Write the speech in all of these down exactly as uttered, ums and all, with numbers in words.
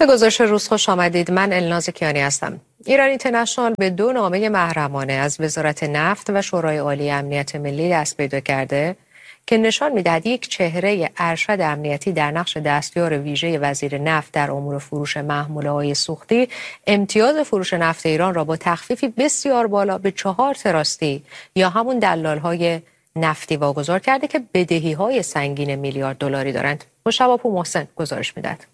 به گزارش روز خوش آمدید. من الناز کیانی هستم. ایران اینترنشنال به دو نامه محرمانه از وزارت نفت و شورای عالی امنیت ملی دست پیدا کرده که نشان می‌دهد یک چهره ارشد امنیتی در نقش دستیار ویژه وزیر نفت در امور فروش محموله‌های سوختی امتیاز فروش نفت ایران را با تخفیفی بسیار بالا به چهار تراستی یا همون دلال‌های نفتی واگذار کرده که بدهی‌های سنگین میلیارد دلاری دارند. مشتبه محسن گزارش می‌دهد.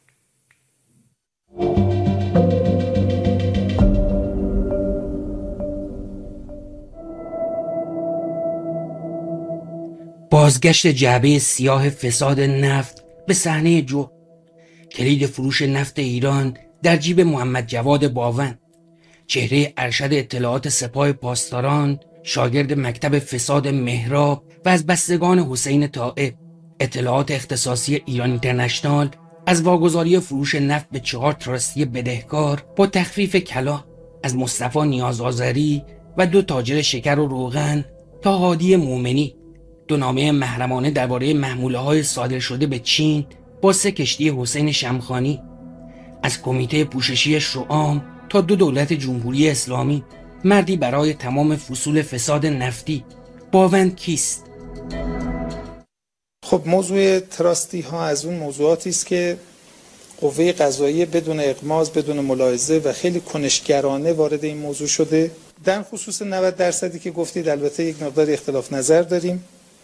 بازگشت جعبه سیاه فساد نفت به صحنه جو. کلید فروش نفت ایران در جیب محمد جواد باون، چهره ارشد اطلاعات سپاه پاسداران، شاگرد مکتب فساد مهراب و از بستگان حسین طائب. اطلاعات اختصاصی ایران اینترنشنال از واگذاری فروش نفت به چهار تراستی بدهکار با تخفیف کلان، از مصطفی نیاز آذری و دو تاجر شکر و روغن تا هادی مومنی، دو نامه محرمانه درباره محموله‌های صادر شده به چین با سه کشتی حسین شمخانی، از کمیته پوششی شعام تا دو دولت جمهوری اسلامی، مردی برای تمام فصول فساد نفتی. باون کیست؟ خب موضوع تراستی ها از اون موضوعاتی است که قوه قضاییه بدون اغماض، بدون ملاحظه و خیلی کنشگرانه وارد این موضوع شده. در خصوص نود درصدی که گفتید البته یک مقدار اختلاف نظر داریم.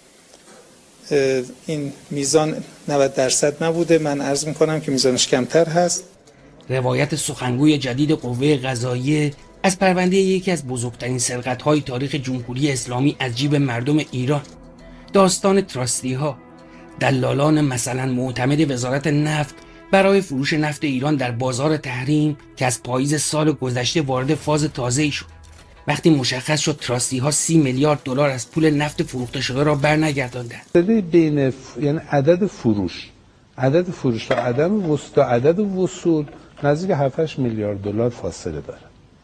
این میزان نود درصد نبوده، من عرض میکنم که میزانش کمتر هست. روایت سخنگوی جدید قوه قضاییه از پرونده یکی از بزرگترین سرقت‌های تاریخ جمهوری اسلامی از جیب مردم ایران. داستان تراستی ها، دلالان مثلا معتمد وزارت نفت برای فروش نفت ایران در بازار تحریم که از پاییز سال گذشته وارد فاز تازه‌ای شد. وقتی مشخص شد تراستی ها سی میلیارد دلار از پول نفت فروخته شده را برنگرداندند. بین ف... یعنی عدد فروش، عدد فروش تا عدم وصول تا عدد وصول نزدیک هفت هشت میلیارد دلار فاصله داره.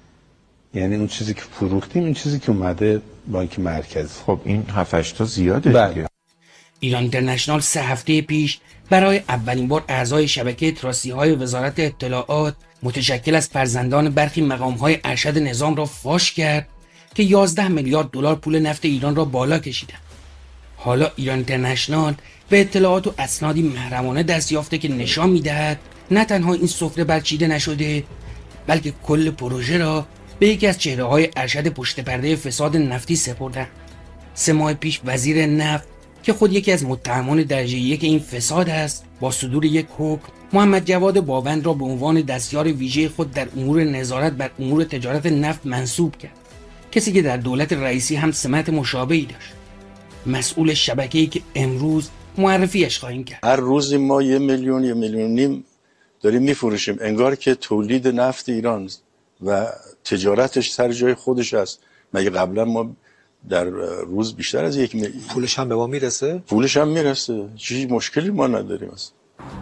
یعنی اون چیزی که فروختیم، این چیزی که اومده بانک مرکزی. خب این هفت هشت تا زیاده. بله. ایران اینترنشنال سه هفته پیش برای اولین بار اعضای شبکه تراستی های وزارت اطلاعات متشکل از فرزندان برخی مقام های ارشد نظام را فاش کرد که یازده میلیارد دلار پول نفت ایران را بالا کشیدند. حالا ایران اینترنشنال به اطلاعات و اسنادی محرمانه دست یافته که نشان می‌دهد نه تنها این سفره برچیده نشده، بلکه کل پروژه را به یکی از چهره‌های ارشد پشت پرده فساد نفتی سپردند. سه ماه پیش وزیر نفت که خود یکی از متهمان درجه یک این فساد است، با صدور یک حکم محمد جواد باون را به عنوان دستیار ویژه خود در امور نظارت بر امور تجارت نفت منصوب کرد. کسی که در دولت رئیسی هم سمت مشابهی داشت. مسئول شبکه‌ای که امروز معرفیش خواهیم کرد. هر روزی ما یه میلیون یه میلیون نیم داریم میفروشیم، انگار که تولید نفت ایران و تجارتش سر جای خودش است. مگه قبلا ما در روز بیشتر از یک میلیون پولش هم به ما میرسه؟ پولش هم میرسه، چیزی مشکلی ما نداریم است.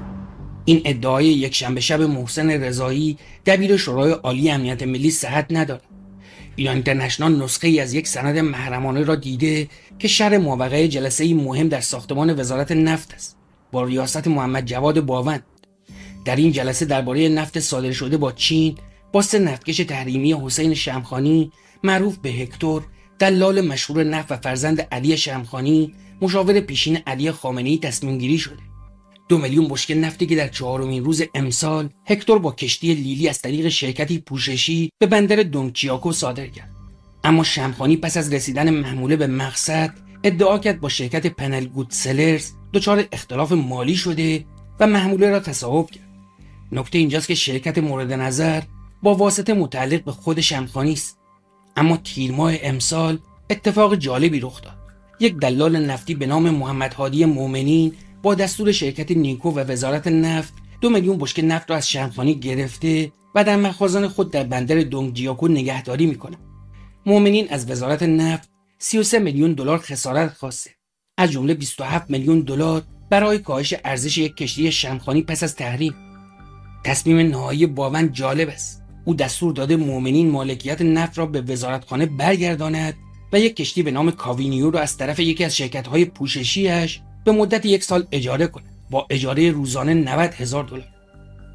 این ادعای یک شنبه شب محسن رضایی دبیر شورای عالی امنیت ملی صحت ندارد. ایران اینترنشنال نسخه ای از یک سند محرمانه را دیده که شرح موقعه جلسه مهم در ساختمان وزارت نفت است با ریاست محمد جواد باون. در این جلسه درباره نفت صادر شده با چین با سه نفتکش تحریمی حسین شمخانی معروف به هکتور، دلال مشهور نفت و فرزند علی شمخانی، مشاور پیشین علی خامنه‌ای تصمیم گیری شده. دو میلیون بشکه نفتی که در چهارمین روز امسال هکتور با کشتی لیلی از طریق شرکتی پوششی به بندر دونگچیاکو صادر کرد. اما شمخانی پس از رسیدن محموله به مقصد ادعا کرد با شرکت پنل گود سلرز دچار اختلاف مالی شده و محموله را تصاحب کرد. نکته اینجاست که شرکت مورد نظر با واسطه متعلق به خود شمخانی است. اما تیر ماه امسال اتفاق جالبی رخ داد. یک دلال نفتی به نام محمد هادی مومنین با دستور شرکت نیکو و وزارت نفت دو میلیون بشکه نفت را از شمخانی گرفته و در مخازن خود در بندر دونگجیاکو نگهداری میکنه. مومنین از وزارت نفت سی و سه میلیون دلار خسارت خواسته، از جمله بیست و هفت میلیون دلار برای کاهش ارزش یک کشتی شمخانی پس از تحریم. تصمیم نهایی باون جالب است. او دستور داده مومنین مالکیت نفت را به وزارتخانه برگرداند و یک کشتی به نام کاوینیو را از طرف یکی از شرکت‌های پوششی‌اش به مدت یک سال اجاره کند با اجاره روزانه نود هزار دلار.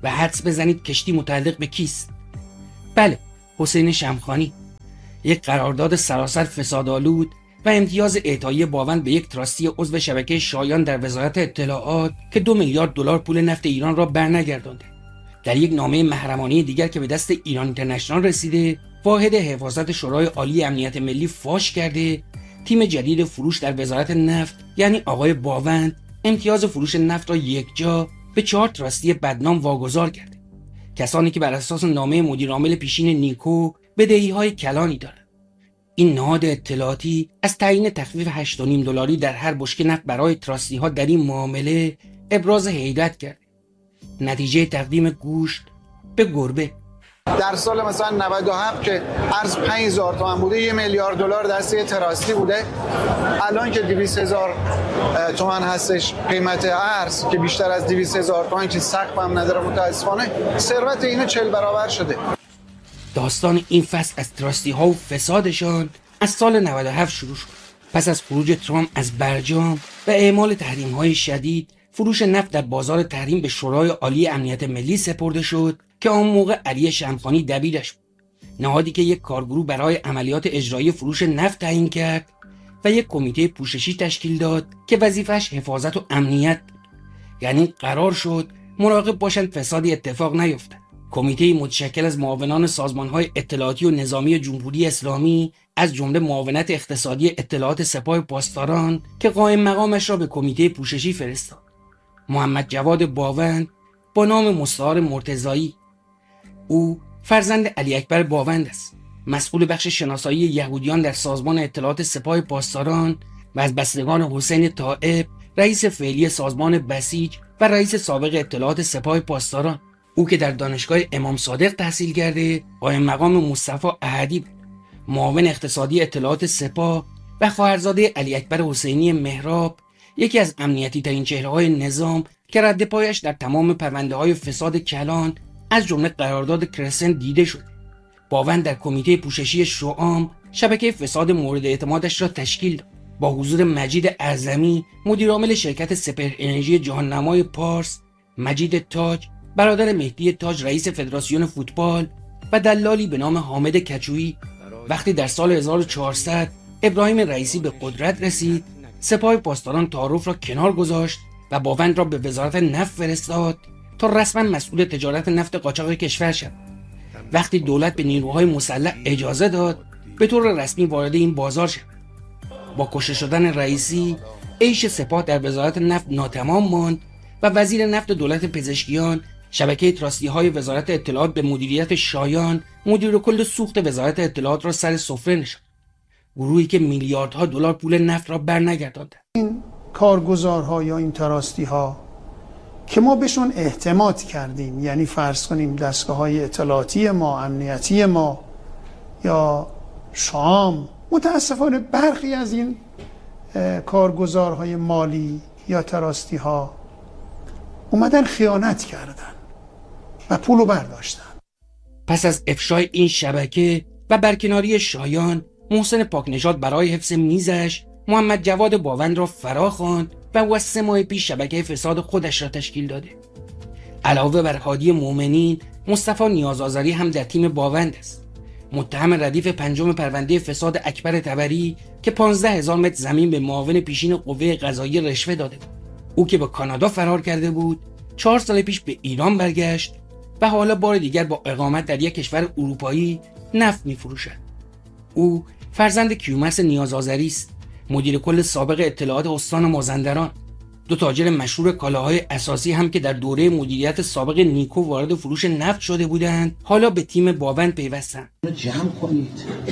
و حدس بزنید کشتی متعلق به کیست؟ بله، حسین شمخانی. یک قرارداد سراسر فسادآلود و امتیاز اعطایی باوند به یک تراستی عضو شبکه شایان در وزارت اطلاعات که دو میلیارد دلار پول نفت ایران را برنگردانده. در یک نامه محرمانه دیگر که به دست ایران اینترنشنال رسیده، واحد حفاظت شورای عالی امنیت ملی فاش کرده تیم جدید فروش در وزارت نفت یعنی آقای باوند امتیاز فروش نفت را یکجا به چهار تراستی بدنام واگذار کرده. کسانی که بر اساس نامه مدیرعامل پیشین نیکو بدهی‌های کلانی دارند. این نهاد اطلاعاتی از تعیین تخفیف هشت و نیم دلاری در هر بشکه نفت برای تراستی ها در این معامله ابراز حیرت کرده. نتیجه تقدیم گوشت به گربه. در سال مثلا نود و هفت که ارز پنج هزار تومان بوده، یک میلیارد دلار دست یه تراستی بوده. الان که دویست هزار تومان هستش قیمت ارز که بیشتر از دویست هزار تومان که سقف هم نداره متاسفانه، ثروت اینو چهل برابر شده. داستان این فصل از تراستی ها و فسادشان از سال نود و هفت شروع شد. پس از خروج ترامپ از برجام و اعمال تحریم های شدید، فروش نفت در بازار تحریم به شورای عالی امنیت ملی سپرده شد که آن موقع علی شمخانی دبیرش بود. نهادی که یک کارگروه برای عملیات اجرایی فروش نفت تعیین کرد و یک کمیته پوششی تشکیل داد که وظیفش حفاظت و امنیت بود. یعنی قرار شد مراقب باشند فسادی اتفاق نیفتد. کمیته متشکل از معاونان سازمان‌های اطلاعاتی و نظامی جمهوری اسلامی از جمله معاونت اقتصادی اطلاعات سپاه پاسداران که قائم مقامش را به کمیته پوششی فرستاد. محمد جواد باوند با نام مستعار مرتضایی. او فرزند علی اکبر باوند است، مسئول بخش شناسایی یهودیان در سازمان اطلاعات سپاه پاسداران و از بستگان حسین طائب، رئیس فعلی سازمان بسیج و رئیس سابق اطلاعات سپاه پاسداران. او که در دانشگاه امام صادق تحصیل کرده، قائم مقام مصطفی احدی بود، معاون اقتصادی اطلاعات سپاه و خواهرزاده علی اکبر حسینی مهراب، یکی از امنیتی ترین چهره‌های نظام که رد پایش در تمام پرونده‌های فساد کلان از جمله قرارداد کرسنت دیده شد. باوند در کمیته پوششی شعام شبکه فساد مورد اعتمادش را تشکیل داد. با حضور مجید اعظمی، مدیرعامل شرکت سپهر انرژی جهاننمای پارس، مجید تاج، برادر مهدی تاج رئیس فدراسیون فوتبال و دلالی به نام حامد کچویی. وقتی در سال هزار و چهارصد ابراهیم رئیسی به قدرت رسید، سپاه پاسداران تعارف را کنار گذاشت و باوند را به وزارت نفت فرستاد تا رسما مسئول تجارت نفت قاچاق کشور شد. وقتی دولت به نیروهای مسلح اجازه داد به طور رسمی وارد این بازار شد. با کشته شدن رئیسی، عیش سپاه در وزارت نفت ناتمام ماند و وزیر نفت دولت پزشکیان شبکه تراستی های وزارت اطلاعات به مدیریت شایان مدیر کل سوخت وزارت اطلاعات را سر سفره نشاند. گروهی که میلیاردها دلار پول نفت را برنگرداند. این کارگزارها یا این تراستی ها که ما بهشون اعتماد کردیم، یعنی فرض کنیم دستگاه های اطلاعاتی ما، امنیتی ما یا شام، متاسفانه برخی از این کارگزارهای مالی یا تراستی ها اومدن خیانت کردن و پولو برداشتن. پس از افشای این شبکه و برکناری شایان، محسن پاکنژاد برای حفظ میزش محمد جواد باوند را فرا خواند و او از سه ماه پیش شبکه فساد خودش را تشکیل داده. علاوه بر هادی مومنین، مصطفی نیازآذری هم در تیم باوند است. متهم ردیف پنجم پرونده فساد اکبر طبری که پانزده هزار متر زمین به معاون پیشین قوه قضاییه رشوه داده بود. او که به کانادا فرار کرده بود، چهار سال پیش به ایران برگشت و حالا بار دیگر با اقامت در یک کشور اروپایی نفت می‌فروشد. او فرزند کیومرث نیازآذری است، مدیر کل سابق اطلاعات استان مازندران. دو تاجر مشهور کالاهای اساسی هم که در دوره مدیریت سابق نیکو وارد فروش نفت شده بودند، حالا به تیم باوند پیوستند. جمع کنید.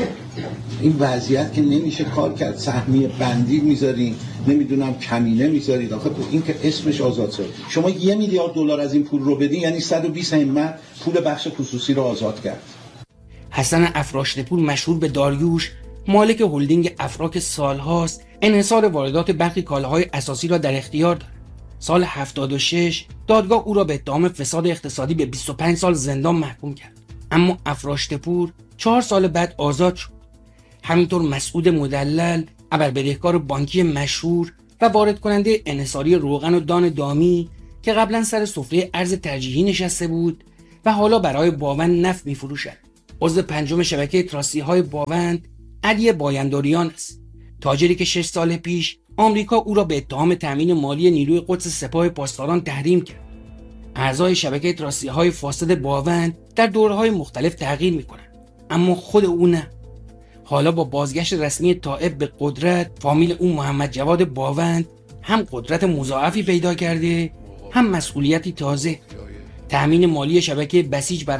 این وضعیت که نمیشه کار کرد. سهمیه بندی میذارین، نمیدونم کمینه میذارید. آخه این که اسمش آزاد شد. شما یه میلیارد دلار از این پول رو بدین، یعنی صد و بیست همت پول بخش خصوصی رو آزاد کرد. حسن افراشتپور مشهور به داریوش، مالک هلدینگ افراک سالهاست انحصار واردات برخی کالاهای اساسی را در اختیار دارد. سال هفتاد و شش دادگاه او را به اتهام فساد اقتصادی به بیست و پنج سال زندان محکوم کرد. اما افراشتپور چهار سال بعد آزاد شد. همینطور مسعود مدلل، ابربدهکار بانکی مشهور و وارد کننده انحصاری روغن و دان دامی که قبلا سر سفره ارز ترجیحی نشسته بود و حالا برای باوند نفت می‌فروشد. عضو پنجم شبکه تراستی‌های باوند علی باینداریان است، تاجری که شش سال پیش آمریکا او را به اتهام تامین مالی نیروی قدس سپاه پاسداران تحریم کرد. اعضای شبکه تراستی‌های فاسد باوند در دوره‌های مختلف تغییر می‌کنند، اما خود او نه. حالا با بازگشت رسمی طائب به قدرت، فامیل او محمد جواد باوند هم قدرت مضاعفی پیدا کرده، هم مسئولیتی تازه. تأمین مالی شبکه بسیج بر